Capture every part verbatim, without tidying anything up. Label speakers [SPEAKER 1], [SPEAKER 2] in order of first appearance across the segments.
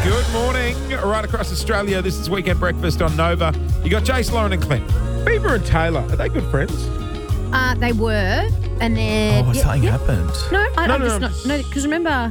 [SPEAKER 1] Good morning, right across Australia. This is Weekend Breakfast on Nova. You got Jace, Lauren and Clint. Bieber and Taylor, are they good friends?
[SPEAKER 2] Uh, they were, and then...
[SPEAKER 3] Oh,
[SPEAKER 2] yeah,
[SPEAKER 3] something
[SPEAKER 2] yeah.
[SPEAKER 3] happened.
[SPEAKER 2] No, I,
[SPEAKER 1] No,
[SPEAKER 2] I'm
[SPEAKER 1] no,
[SPEAKER 2] just
[SPEAKER 1] no.
[SPEAKER 2] not... No, because remember...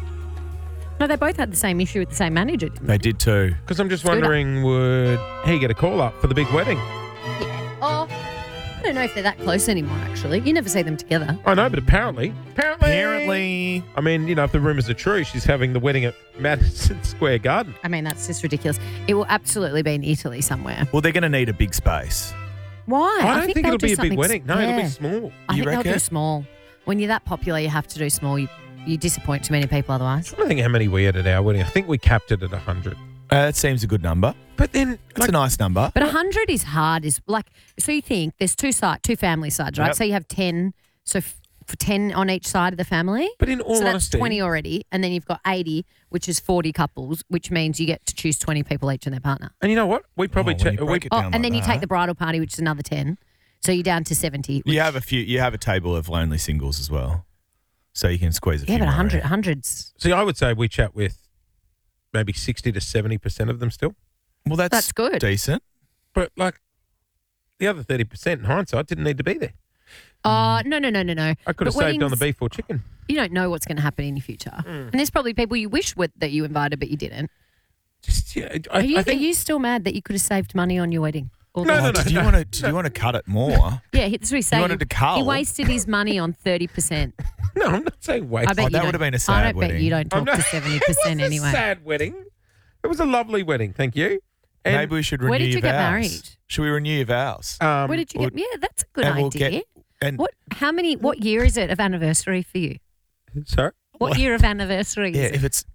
[SPEAKER 2] No, they both had the same issue with the same manager, didn't they?
[SPEAKER 3] They did too.
[SPEAKER 1] Because I'm just
[SPEAKER 2] Scooter.
[SPEAKER 1] wondering, would he get a call up for the big wedding?
[SPEAKER 2] Yeah. Oh, I don't know if they're that close anymore, actually. You never see them together.
[SPEAKER 1] I know, but apparently, apparently,
[SPEAKER 3] Apparently.
[SPEAKER 1] I mean, you know, if the rumours are true, she's having the wedding at Madison Square Garden.
[SPEAKER 2] I mean, that's just ridiculous. It will absolutely be in Italy somewhere.
[SPEAKER 3] Well, they're going to need a big space.
[SPEAKER 2] Why?
[SPEAKER 1] I don't think,
[SPEAKER 2] they'll
[SPEAKER 1] it'll
[SPEAKER 2] do
[SPEAKER 1] be a big
[SPEAKER 2] something
[SPEAKER 1] wedding. No,
[SPEAKER 2] s-
[SPEAKER 1] it'll
[SPEAKER 2] yeah.
[SPEAKER 1] be small.
[SPEAKER 2] I
[SPEAKER 3] You
[SPEAKER 2] think they'll do
[SPEAKER 3] reckon?
[SPEAKER 2] small. When you're that popular, you have to do small. You, you disappoint too many people otherwise.
[SPEAKER 1] I don't think how many we had at our wedding. I think we capped it at one hundred.
[SPEAKER 3] Uh, that seems a good number.
[SPEAKER 1] But then,
[SPEAKER 3] It's
[SPEAKER 1] like,
[SPEAKER 3] a nice number.
[SPEAKER 2] But one hundred is hard. Is like so you think there's two side, two family sides, right?
[SPEAKER 1] Yep.
[SPEAKER 2] So you have ten. So f- for ten on each side of the family.
[SPEAKER 1] but in all
[SPEAKER 2] so that's
[SPEAKER 1] honesty,
[SPEAKER 2] twenty already, and then you've got eighty, which is forty couples, which means you get to choose twenty people each and their partner.
[SPEAKER 1] and you know what? We probably
[SPEAKER 3] Oh, when
[SPEAKER 1] che-
[SPEAKER 3] you
[SPEAKER 1] we,
[SPEAKER 3] break it
[SPEAKER 2] Oh,
[SPEAKER 3] down
[SPEAKER 2] and
[SPEAKER 3] like
[SPEAKER 2] then you take
[SPEAKER 3] that.
[SPEAKER 2] the bridal party, which is another ten. So you're down to seventy.
[SPEAKER 3] You have a few. You have a table of lonely singles as well, so you can squeeze a
[SPEAKER 2] Yeah,
[SPEAKER 3] few.
[SPEAKER 2] but
[SPEAKER 3] more
[SPEAKER 2] one hundred,
[SPEAKER 3] in.
[SPEAKER 2] hundreds.
[SPEAKER 1] See, I would say we chat with maybe sixty to seventy percent of them still.
[SPEAKER 3] Well, that's
[SPEAKER 2] That's good.
[SPEAKER 3] decent.
[SPEAKER 1] But like the other thirty percent in hindsight didn't need to be there.
[SPEAKER 2] Uh, no, no, no, no, no.
[SPEAKER 1] I could have
[SPEAKER 2] But
[SPEAKER 1] saved on the
[SPEAKER 2] weddings-
[SPEAKER 1] beef or chicken.
[SPEAKER 2] You don't know what's going to happen in your future.
[SPEAKER 1] Hmm.
[SPEAKER 2] And there's probably people you wish would, that you invited, but you didn't.
[SPEAKER 1] Just, yeah, I,
[SPEAKER 2] Are you,
[SPEAKER 1] I think
[SPEAKER 2] are you still mad that you could have saved money on your wedding? All
[SPEAKER 1] No,
[SPEAKER 2] the-
[SPEAKER 1] no,
[SPEAKER 3] Oh,
[SPEAKER 1] no,
[SPEAKER 3] did you
[SPEAKER 1] no.
[SPEAKER 3] want to? Did you want to cut it more?
[SPEAKER 2] Yeah, that's what he's saying.
[SPEAKER 3] wanted to cull?
[SPEAKER 2] He wasted his money on thirty percent.
[SPEAKER 1] no, I'm not saying wait.
[SPEAKER 2] I bet
[SPEAKER 3] Oh,
[SPEAKER 2] you
[SPEAKER 3] that
[SPEAKER 2] don't-
[SPEAKER 3] would have been a
[SPEAKER 2] I
[SPEAKER 3] sad
[SPEAKER 2] don't bet
[SPEAKER 3] wedding.
[SPEAKER 2] you don't
[SPEAKER 1] I'm
[SPEAKER 2] talk
[SPEAKER 1] not-
[SPEAKER 2] to seventy
[SPEAKER 1] It
[SPEAKER 2] percent
[SPEAKER 1] was
[SPEAKER 2] anyway.
[SPEAKER 1] a sad wedding. It was a lovely wedding, thank you. And,
[SPEAKER 3] Maybe we should renew
[SPEAKER 2] Where did you
[SPEAKER 3] your
[SPEAKER 2] get
[SPEAKER 3] vows.
[SPEAKER 2] married?
[SPEAKER 3] Should we renew your vows?
[SPEAKER 1] um,
[SPEAKER 2] Where did you get? Yeah, that's a good
[SPEAKER 3] and we'll
[SPEAKER 2] idea.
[SPEAKER 3] get- and
[SPEAKER 2] what? How many? What year is it of anniversary for you?
[SPEAKER 1] sorry?
[SPEAKER 2] What
[SPEAKER 3] What?
[SPEAKER 2] year of anniversary
[SPEAKER 3] yeah,
[SPEAKER 2] is it?
[SPEAKER 3] if it's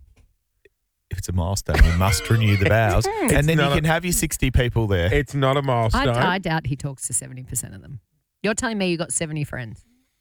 [SPEAKER 3] if it's a milestone, we must renew the vows,
[SPEAKER 2] It's
[SPEAKER 3] and then you
[SPEAKER 1] not a-
[SPEAKER 3] can have your sixty people there.
[SPEAKER 1] It's not a milestone.
[SPEAKER 2] I, I doubt he talks to seventy percent of them. You're telling me you got seventy friends?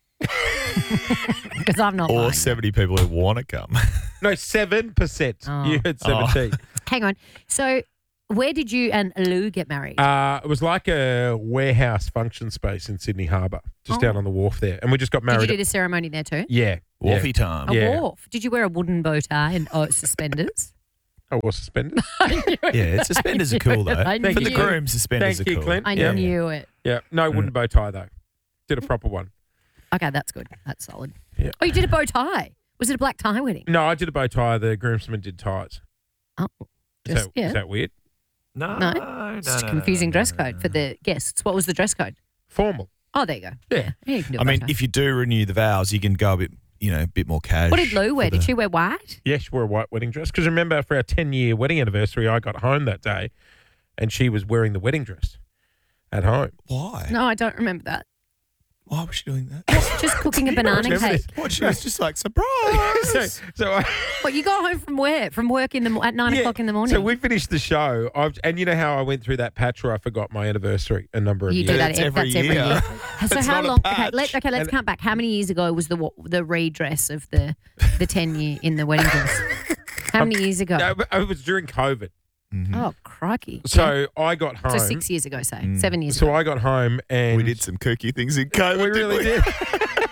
[SPEAKER 2] Because I'm not.
[SPEAKER 3] or
[SPEAKER 2] lying.
[SPEAKER 3] seventy people who want to come.
[SPEAKER 1] No, seven percent.
[SPEAKER 2] Oh.
[SPEAKER 1] You had
[SPEAKER 3] Oh.
[SPEAKER 1] seventeen.
[SPEAKER 2] Hang on. So, where did you and Lou get married?
[SPEAKER 1] Uh, it was like a warehouse function space in Sydney Harbour, just
[SPEAKER 2] Oh.
[SPEAKER 1] down on the wharf there, and we just got
[SPEAKER 2] did
[SPEAKER 1] married.
[SPEAKER 2] you do
[SPEAKER 1] at-
[SPEAKER 2] the ceremony there too?
[SPEAKER 1] yeah, yeah.
[SPEAKER 3] Wharfy time.
[SPEAKER 2] A
[SPEAKER 1] Yeah.
[SPEAKER 2] wharf. Did you wear a wooden bow tie and oh, suspenders?
[SPEAKER 1] I was suspended.
[SPEAKER 3] Yeah, suspenders are cool though.
[SPEAKER 2] I
[SPEAKER 3] For the
[SPEAKER 2] knew it.
[SPEAKER 3] groom, suspenders
[SPEAKER 1] Thank
[SPEAKER 3] are
[SPEAKER 1] you,
[SPEAKER 3] cool.
[SPEAKER 1] Clint.
[SPEAKER 2] I
[SPEAKER 1] Yeah.
[SPEAKER 2] knew it.
[SPEAKER 1] Yeah, no wooden bow tie though. Did a proper one.
[SPEAKER 2] Okay, that's good. That's solid.
[SPEAKER 1] Yeah.
[SPEAKER 2] Oh, you did a bow tie. Was it a black tie wedding?
[SPEAKER 1] No, I did a bow tie. The groomsmen did ties.
[SPEAKER 2] Oh,
[SPEAKER 1] Is,
[SPEAKER 2] just,
[SPEAKER 1] that,
[SPEAKER 2] yeah.
[SPEAKER 1] is that weird?
[SPEAKER 3] No,
[SPEAKER 2] No,
[SPEAKER 3] no,
[SPEAKER 2] It's just
[SPEAKER 3] no,
[SPEAKER 2] a
[SPEAKER 3] no,
[SPEAKER 2] confusing
[SPEAKER 3] no,
[SPEAKER 2] dress
[SPEAKER 3] no,
[SPEAKER 2] code
[SPEAKER 3] no.
[SPEAKER 2] for the guests. What was the dress code?
[SPEAKER 1] Formal.
[SPEAKER 2] Oh, there you go.
[SPEAKER 1] Yeah.
[SPEAKER 2] yeah you can do a
[SPEAKER 3] I
[SPEAKER 2] bow
[SPEAKER 3] mean,
[SPEAKER 2] tie.
[SPEAKER 3] if you do renew the vows, you can go a bit, you know, a bit more cash.
[SPEAKER 2] What did Lou wear?
[SPEAKER 3] for
[SPEAKER 2] Did
[SPEAKER 3] the-
[SPEAKER 2] she wear white?
[SPEAKER 1] Yeah, she wore a white wedding dress. Because remember, for our ten-year wedding anniversary, I got home that day, and she was wearing the wedding dress at home.
[SPEAKER 3] Why?
[SPEAKER 2] No, I don't remember that.
[SPEAKER 3] Why was she doing that?
[SPEAKER 2] Just cooking a
[SPEAKER 1] You don't
[SPEAKER 2] banana
[SPEAKER 1] remember
[SPEAKER 2] cake.
[SPEAKER 1] this?
[SPEAKER 3] What? She was just like surprise.
[SPEAKER 1] so, so I,
[SPEAKER 2] What, you got home from where? From work in the mo- at nine
[SPEAKER 1] Yeah,
[SPEAKER 2] o'clock in the morning?
[SPEAKER 1] So we finished the show, I've, and you know how I went through that patch where I forgot my anniversary a number of
[SPEAKER 2] You
[SPEAKER 1] years.
[SPEAKER 2] do that
[SPEAKER 3] It's
[SPEAKER 2] ev-
[SPEAKER 3] every
[SPEAKER 2] that's every
[SPEAKER 3] year.
[SPEAKER 2] year. So
[SPEAKER 3] It's
[SPEAKER 2] how
[SPEAKER 3] not a
[SPEAKER 2] long? Okay,
[SPEAKER 3] patch.
[SPEAKER 2] let, okay, let's
[SPEAKER 1] And-
[SPEAKER 2] count back. How many years ago was the wa- the redress of the the ten year in the wedding dress? How many years ago?
[SPEAKER 1] No, but it was during COVID.
[SPEAKER 2] Oh, crikey!
[SPEAKER 1] So I got home.
[SPEAKER 2] So six years ago, say seven years
[SPEAKER 1] So
[SPEAKER 2] ago.
[SPEAKER 1] I got home and
[SPEAKER 3] We did some kooky things in COVID.
[SPEAKER 1] We really
[SPEAKER 3] didn't
[SPEAKER 1] did.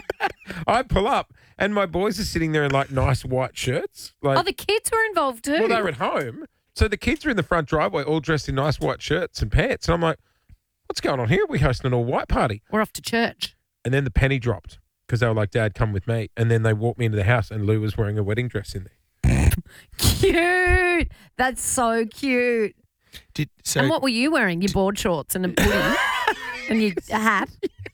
[SPEAKER 1] I pull up and my boys are sitting there in like nice white shirts. Like,
[SPEAKER 2] Oh, the kids were involved too.
[SPEAKER 1] well, they were at home. So the kids are in the front driveway all dressed in nice white shirts and pants. And I'm like, what's going on here? We're hosting an all white party.
[SPEAKER 2] We're off to church.
[SPEAKER 1] And then the penny dropped because they were like, Dad, come with me. And then they walked me into the house and Lou was wearing a wedding dress in there.
[SPEAKER 2] Cute. That's so cute.
[SPEAKER 3] Did, so
[SPEAKER 2] And what were you wearing? Your board shorts and a hoodie and your hat.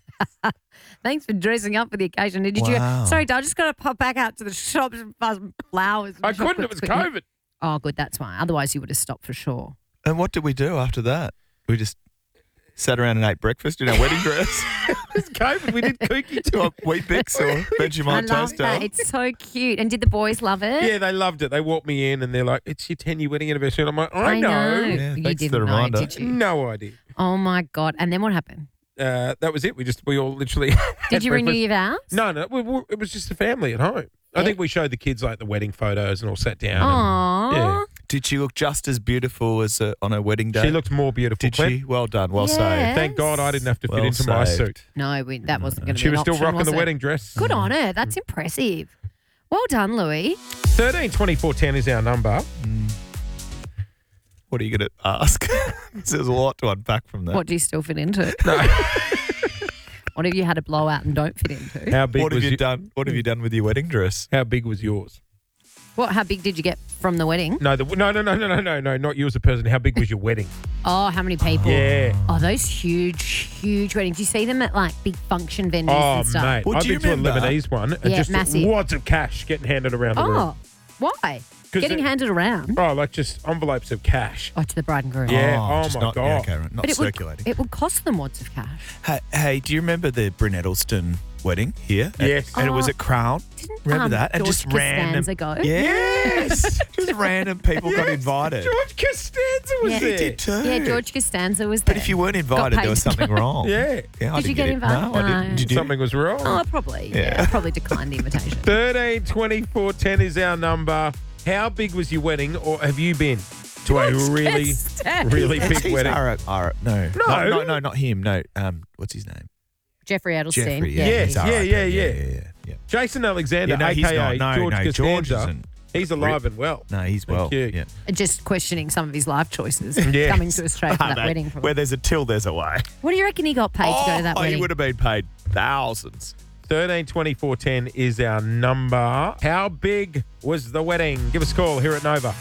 [SPEAKER 2] Thanks for dressing up for the occasion. Did you?
[SPEAKER 3] Wow.
[SPEAKER 2] Sorry, Dad, I just got to pop back out to the shops and buy some flowers. and
[SPEAKER 1] I couldn't. It was
[SPEAKER 2] chocolates quickly.
[SPEAKER 1] COVID.
[SPEAKER 2] Oh, good. That's why. Otherwise, you would have stopped for sure.
[SPEAKER 3] and what did we do after that? We just sat around and ate breakfast in our wedding dress.
[SPEAKER 1] It was COVID. We did kooky
[SPEAKER 3] to
[SPEAKER 1] too.
[SPEAKER 3] a Wheat Bix or
[SPEAKER 2] I
[SPEAKER 3] Vegemite
[SPEAKER 2] love
[SPEAKER 3] toast.
[SPEAKER 2] that. It's so cute. And did the boys love it?
[SPEAKER 1] Yeah, they loved it. They walked me in and they're like, it's your ten-year wedding anniversary. And I'm like, I,
[SPEAKER 2] I know.
[SPEAKER 3] Yeah,
[SPEAKER 2] you
[SPEAKER 3] thanks for
[SPEAKER 2] didn't
[SPEAKER 3] the
[SPEAKER 2] know,
[SPEAKER 3] reminder.
[SPEAKER 2] did you?
[SPEAKER 1] No idea.
[SPEAKER 2] Oh my God! And then what happened?
[SPEAKER 1] Uh, that was it. We just, we all literally.
[SPEAKER 2] Did
[SPEAKER 1] had
[SPEAKER 2] you renew
[SPEAKER 1] breakfast.
[SPEAKER 2] your vows?
[SPEAKER 1] No, no. We, we, it was just a family at home. I
[SPEAKER 2] Yeah.
[SPEAKER 1] think we showed the kids like the wedding photos and all sat down. and-
[SPEAKER 2] Aww.
[SPEAKER 1] yeah.
[SPEAKER 3] Did she look just as beautiful as uh, on her wedding day?
[SPEAKER 1] She looked more beautiful.
[SPEAKER 3] Did
[SPEAKER 1] Clint.
[SPEAKER 3] she? Well done. Well
[SPEAKER 2] Yeah.
[SPEAKER 3] saved.
[SPEAKER 1] Thank God I didn't have to fit
[SPEAKER 3] Well
[SPEAKER 1] into my
[SPEAKER 3] saved.
[SPEAKER 1] suit.
[SPEAKER 2] No, we, that wasn't going to be
[SPEAKER 1] She
[SPEAKER 2] an
[SPEAKER 1] was still
[SPEAKER 2] option,
[SPEAKER 1] rocking
[SPEAKER 2] was
[SPEAKER 1] the
[SPEAKER 2] it?
[SPEAKER 1] wedding dress.
[SPEAKER 2] Good on her. That's impressive. Well done, Louis.
[SPEAKER 1] thirteen twenty-four ten is our number.
[SPEAKER 3] Mm. What are you going to ask? There's a lot to unpack from that.
[SPEAKER 2] What do you still fit into? What have you had a blowout and don't fit into?
[SPEAKER 1] How big
[SPEAKER 3] What have
[SPEAKER 1] was
[SPEAKER 3] you
[SPEAKER 1] your-
[SPEAKER 3] done? What have you done with your wedding dress?
[SPEAKER 1] How big was yours?
[SPEAKER 2] What? How big did you get from the wedding?
[SPEAKER 1] No, the, no, no, no, no, no, no, no, not you as a person. How big was your wedding?
[SPEAKER 2] Oh, how many people?
[SPEAKER 1] Yeah.
[SPEAKER 2] Oh, those huge, huge weddings. You see them at like big function venues
[SPEAKER 1] Oh,
[SPEAKER 2] and stuff.
[SPEAKER 1] mate.
[SPEAKER 3] Well,
[SPEAKER 1] I've
[SPEAKER 3] do you
[SPEAKER 1] been to a
[SPEAKER 3] remember-
[SPEAKER 1] Lebanese one and
[SPEAKER 2] Yeah,
[SPEAKER 1] just
[SPEAKER 2] massive.
[SPEAKER 1] wads of cash getting handed around the room.
[SPEAKER 2] Oh, why?
[SPEAKER 1] 'Cause
[SPEAKER 2] Getting
[SPEAKER 1] it-
[SPEAKER 2] handed around.
[SPEAKER 1] Oh, like just envelopes of cash.
[SPEAKER 2] Oh, to the bride and groom.
[SPEAKER 1] Yeah. Oh,
[SPEAKER 3] just
[SPEAKER 1] my
[SPEAKER 3] not,
[SPEAKER 1] God.
[SPEAKER 3] Yeah, okay, right. Not
[SPEAKER 2] But it
[SPEAKER 3] circulating.
[SPEAKER 2] would, it would cost them wads of cash.
[SPEAKER 3] Hey, hey, do you remember the Bryn Edelstone wedding here?
[SPEAKER 1] Yes.
[SPEAKER 3] And it was
[SPEAKER 2] Oh,
[SPEAKER 3] at Crown.
[SPEAKER 2] Didn't
[SPEAKER 3] Remember
[SPEAKER 2] um,
[SPEAKER 3] that? And
[SPEAKER 2] George
[SPEAKER 3] just random.
[SPEAKER 2] Costanza go?
[SPEAKER 3] Yes. just random people got
[SPEAKER 1] Yes,
[SPEAKER 3] invited.
[SPEAKER 1] George Costanza was
[SPEAKER 2] Yeah.
[SPEAKER 3] He
[SPEAKER 1] there.
[SPEAKER 3] did too.
[SPEAKER 2] Yeah, George Costanza was there.
[SPEAKER 3] But if you weren't invited,
[SPEAKER 2] paid
[SPEAKER 3] there was
[SPEAKER 2] to
[SPEAKER 3] something wrong.
[SPEAKER 1] Yeah.
[SPEAKER 3] Yeah, I
[SPEAKER 2] Did you
[SPEAKER 3] didn't
[SPEAKER 2] get
[SPEAKER 3] it.
[SPEAKER 2] invited?
[SPEAKER 3] No, I didn't.
[SPEAKER 2] No.
[SPEAKER 3] Did you?
[SPEAKER 1] Something was wrong.
[SPEAKER 2] Oh, probably. Yeah.
[SPEAKER 3] Yeah.
[SPEAKER 2] I probably declined the invitation.
[SPEAKER 1] thirteen, twenty-four, ten is our number. How big was your wedding, or have you been to a really,
[SPEAKER 2] Costanza.
[SPEAKER 1] really
[SPEAKER 3] It's
[SPEAKER 1] big
[SPEAKER 3] his
[SPEAKER 1] wedding?
[SPEAKER 3] Ara- Ara- no.
[SPEAKER 1] No.
[SPEAKER 3] no, no, no, not him. No, um, what's his name?
[SPEAKER 2] Jeffrey Edelstein.
[SPEAKER 3] Jeffrey.
[SPEAKER 2] Yeah.
[SPEAKER 3] Yeah,
[SPEAKER 1] Yes,
[SPEAKER 3] he's
[SPEAKER 1] yeah,
[SPEAKER 3] R I P.
[SPEAKER 1] yeah, yeah.
[SPEAKER 3] yeah, yeah, yeah.
[SPEAKER 1] Jason Alexander,
[SPEAKER 3] Yeah, no, he's
[SPEAKER 1] aka
[SPEAKER 3] not. No,
[SPEAKER 1] George
[SPEAKER 3] no,
[SPEAKER 1] Costanza.
[SPEAKER 3] George isn't.
[SPEAKER 1] He's alive and well.
[SPEAKER 3] No, he's
[SPEAKER 1] Thank
[SPEAKER 3] well.
[SPEAKER 1] you.
[SPEAKER 3] Yeah.
[SPEAKER 2] And just questioning some of his life choices.
[SPEAKER 1] Yes.
[SPEAKER 2] Coming to Australia for
[SPEAKER 3] Ah,
[SPEAKER 2] that
[SPEAKER 3] mate,
[SPEAKER 2] wedding. Probably.
[SPEAKER 3] Where there's a till, there's a way.
[SPEAKER 2] What do you reckon he got paid to go to that
[SPEAKER 3] Oh,
[SPEAKER 2] wedding?
[SPEAKER 3] he would have been paid thousands.
[SPEAKER 1] thirteen, twenty-four, ten is our number. How big was the wedding? Give us a call here at Nova.